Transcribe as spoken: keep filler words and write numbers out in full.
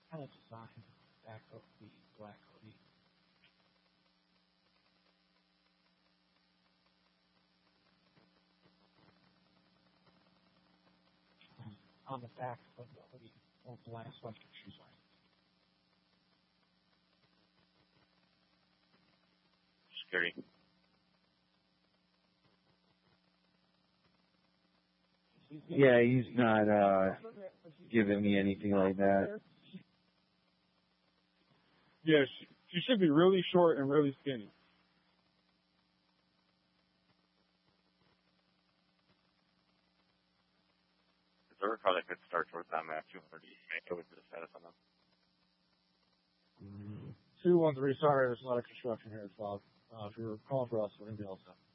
kind of designed back of the black hoodie. On the back of the hoodie, or black sweatshirt she's wearing. Scary. Yeah, he's not uh giving me anything like that. Yeah, she, she should be really short and really skinny. Is there a car that could start towards that map two hundred East Main? What would be the status on them? two one three, sorry, there's a lot of construction here as well. Uh, if you're calling for us, we're going to be all set.